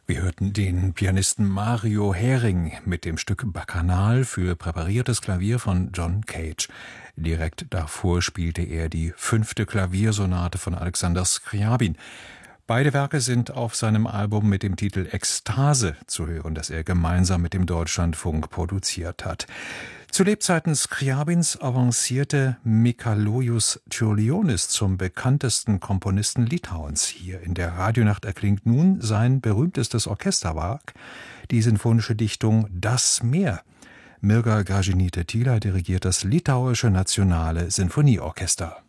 Wir hörten den Pianisten Mario Hering mit dem Stück Bacchanal für präpariertes Klavier von John Cage. Direkt davor spielte er die 5. Klaviersonate von Alexander Scriabin. Beide Werke sind auf seinem Album mit dem Titel Ekstase zu hören, das er gemeinsam mit dem Deutschlandfunk produziert hat. Zu Lebzeiten Scriabins avancierte Mikalojus Čiurlionis zum bekanntesten Komponisten Litauens. Hier in der Radionacht erklingt nun sein berühmtestes Orchesterwerk, die sinfonische Dichtung Das Meer. Mirga Gražinytė-Tyla dirigiert das litauische Nationale Sinfonieorchester.